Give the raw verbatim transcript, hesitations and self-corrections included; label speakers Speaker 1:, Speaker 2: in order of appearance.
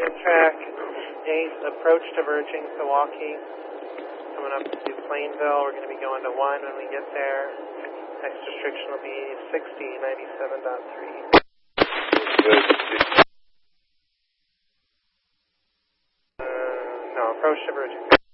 Speaker 1: Amtrak eight, approach diverging Milwaukee. Coming up to Plainville. We're going to be going to one when we get there. Next restriction will be sixty ninety-seven point three. Uh, no, approach diverging.